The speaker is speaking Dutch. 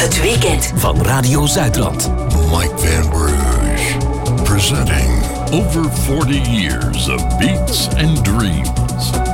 Het weekend van Radio Zuidland. Mike Van Bruges, presenting over 40 years of beats and dreams.